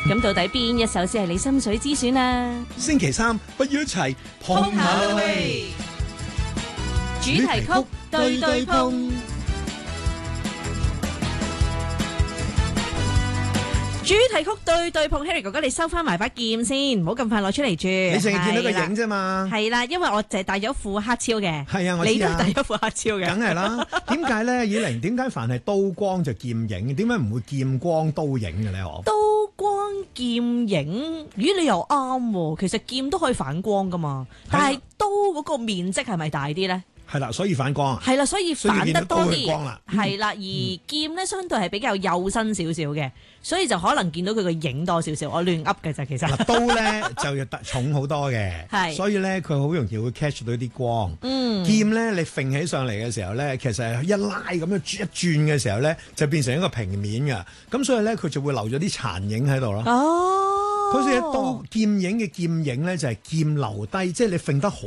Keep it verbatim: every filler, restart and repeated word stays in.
咁到底邊一首先係你心水之選啊？ 星期三不要一齊碰下啦喂！主題曲對對碰。主題曲對對碰 ，Harry 哥哥你收翻埋把劍先，唔好咁快攞出嚟住。 你淨係見到個影啫嘛？ 係啦，因為我淨係戴咗副黑超嘅。 係啊，我知啊。 你都戴咗副黑超嘅。 梗係啦。點解咧？以玲，點解凡係刀光就劍影？點解唔會劍光刀影嘅咧？我刀光劍影，咦你又啱喎。其實劍都可以反光噶嘛，但係刀嗰個面積係咪大啲咧？ 係啦，所以反光。 係啦，所以反得多啲。係啦， 嗯、 而劍咧相對係比較幼身少少嘅，所以就可能見到佢個影多少少。我亂噏嘅啫，其實。 嗱，刀咧就要重好多嘅，係，所以咧佢好容易會 catch 到啲光。嗯，劍咧你揈起上嚟嘅時候咧，其實係一拉咁樣轉一轉嘅時候咧，就變成一個平面㗎。咁所以咧佢就會留咗啲殘影喺度咯。哦。嗰時刀劍影嘅劍影咧就係劍留低，即係你揈得好